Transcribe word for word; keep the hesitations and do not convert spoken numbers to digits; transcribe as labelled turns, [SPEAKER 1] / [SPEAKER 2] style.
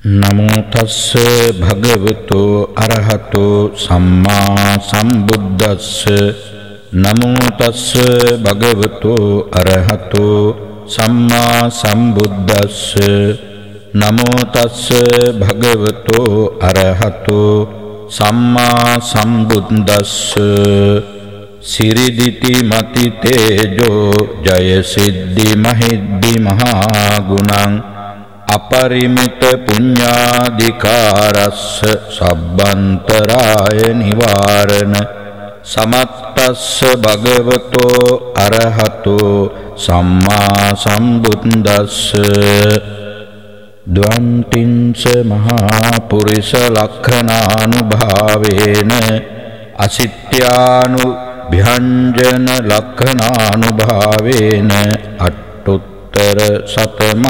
[SPEAKER 1] නමෝ තස්ස භගවතු අරහතෝ සම්මා සම්බුද්දස්ස නමෝ තස්ස භගවතු අරහතෝ සම්මා සම්බුද්දස්ස නමෝ තස්ස භගවතු අරහතෝ සම්මා සම්බුද්දස්ස සිරිදිති මති තේජෝ ජය සිද්ධි මහිද්දි මහා ගුණං අපරිමිත පුඤ්ඤාධිකාරස්ස සබ්බන්තරාය නිවාරණ සමත්තස්ස භගවතෝ අරහතෝ සම්මා සම්බුද්දස්ස ද්වන්තිංස මහා පුරිස ලක්ඛනානුභාවේන අසිත්‍යානු භ්‍යංජන ලක්ඛනානුභාවේන අට්ඨුත්තර සතම